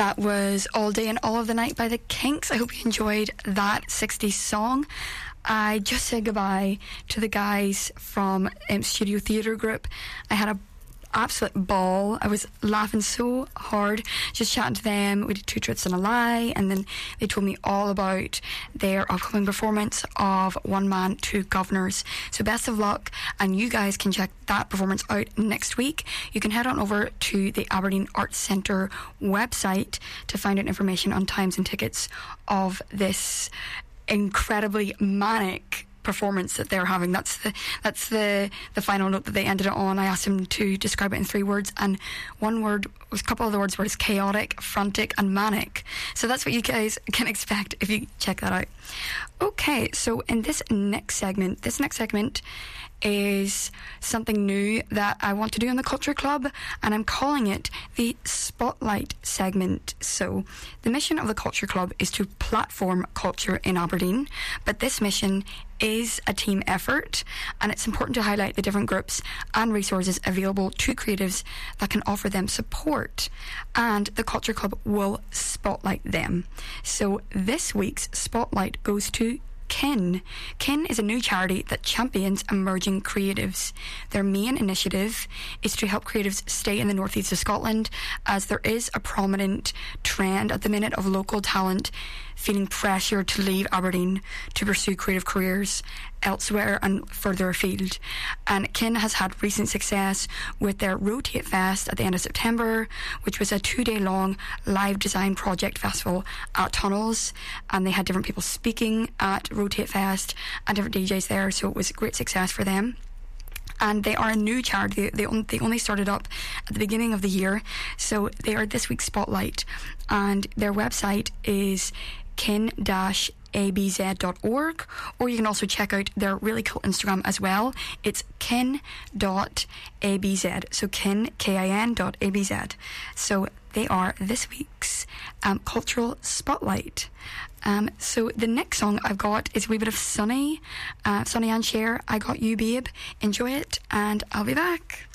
That was All Day and All of the Night by the Kinks. I hope you enjoyed that 60s song. I just said goodbye to the guys from Studio Theatre Group. I had a absolute ball. I was laughing so hard just chatting to them. We did Two Truths and a Lie, and then they told me all about their upcoming performance of One Man, Two Governors. So best of luck, and you guys can check that performance out next week. You can head on over to the Aberdeen Arts Centre website to find out information on times and tickets of this incredibly manic performance that they're having. That's the final note that they ended it on. I asked them to describe it in 3 words, and a couple of the words were chaotic, frantic and manic. So that's what you guys can expect if you check that out. Okay, so in this next segment is something new that I want to do in the Culture Club, and I'm calling it the Spotlight segment. So the mission of the Culture Club is to platform culture in Aberdeen, but this mission is a team effort, and it's important to highlight the different groups and resources available to creatives that can offer them support, and the Culture Club will spotlight them. So this week's spotlight goes to Kin. Kin is a new charity that champions emerging creatives. Their main initiative is to help creatives stay in the northeast of Scotland, as there is a prominent trend at the minute of local talent feeling pressure to leave Aberdeen to pursue creative careers elsewhere and further afield. And Kin has had recent success with their Rotate Fest at the end of September, which was a 2-day-long live design project festival at Tunnels, and they had different people speaking at Rotate Fest and different DJs there, so it was a great success for them. And they are a new charity. They only started up at the beginning of the year, so they are this week's spotlight, and their website is kin-abz.org, or you can also check out their really cool Instagram as well. It's kin.abz, so kin, kin.abz. So they are this week's cultural spotlight. So the next song I've got is a wee bit of Sonny and Cher, I Got You Babe. Enjoy it, and I'll be back.